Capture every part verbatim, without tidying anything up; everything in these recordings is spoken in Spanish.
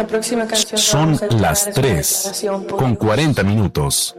La próxima canción Son las tres con cuarenta minutos.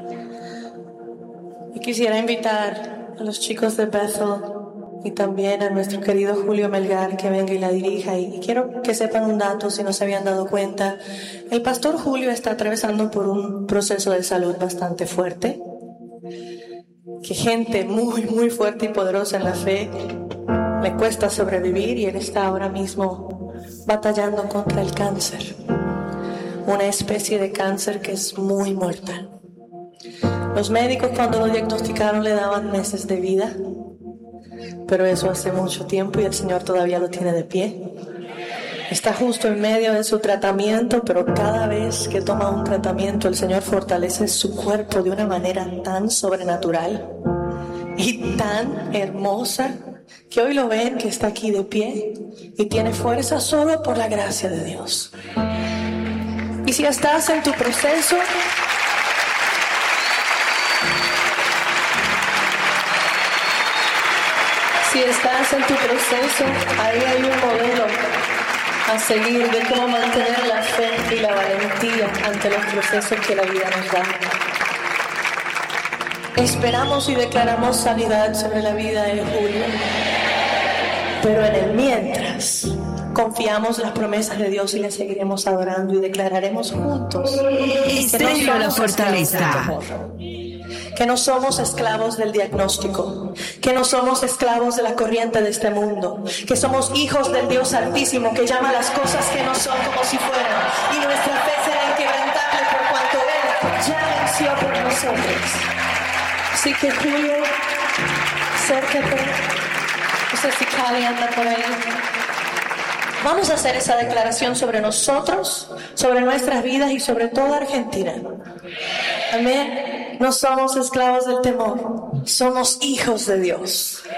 Y quisiera invitar a los chicos de Bethel y también a nuestro querido Julio Melgar que venga y la dirija. Y quiero que sepan un dato, si no se habían dado cuenta. El pastor Julio está atravesando por un proceso de salud bastante fuerte. Que gente muy, muy fuerte y poderosa en la fe le cuesta sobrevivir, y él está ahora mismo batallando contra el cáncer. Una especie de cáncer que es muy mortal. Los médicos cuando lo diagnosticaron le daban meses de vida, pero eso hace mucho tiempo y el Señor todavía lo tiene de pie. Está justo en medio de su tratamiento, pero cada vez que toma un tratamiento el Señor fortalece su cuerpo de una manera tan sobrenatural y tan hermosa que hoy lo ven que está aquí de pie y tiene fuerza solo por la gracia de Dios. Y si estás en tu proceso, si estás en tu proceso, ahí hay un modelo a seguir de cómo mantener la fe y la valentía ante los procesos que la vida nos da. Esperamos y declaramos sanidad sobre la vida de Julio, pero en el mientras confiamos las promesas de Dios y le seguiremos adorando y declararemos juntos Estéreo La Fortaleza, que no somos esclavos del diagnóstico, que no somos esclavos de la corriente de este mundo, que somos hijos del Dios Altísimo que llama las cosas que no son como si fueran, y nuestra fe será inquebrantable por cuanto Él ya venció por nosotros. Así que Julio, acércate. No sé si Cali anda por ahí. Vamos a hacer esa declaración sobre nosotros, sobre nuestras vidas y sobre toda Argentina. Amén. No somos esclavos del temor, somos hijos de Dios.